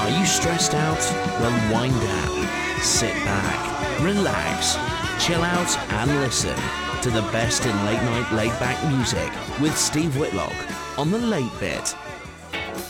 Are you stressed out? Then wind down, sit back, relax, chill out and listen to the best in late night laid back music with Steve Whitlock on The Late Bit.